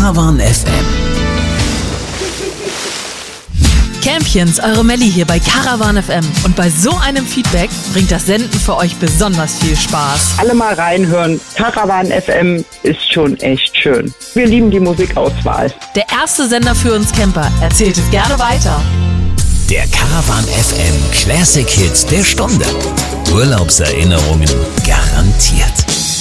Caravan FM. Campchens, eure Melli hier bei Caravan FM. Und bei so einem Feedback bringt das Senden für euch besonders viel Spaß. Alle mal reinhören. Caravan FM ist schon echt schön. Wir lieben die Musikauswahl. Der erste Sender für uns Camper. Erzählt es gerne weiter. Der Caravan FM Classic Hits der Stunde. Urlaubserinnerungen garantiert.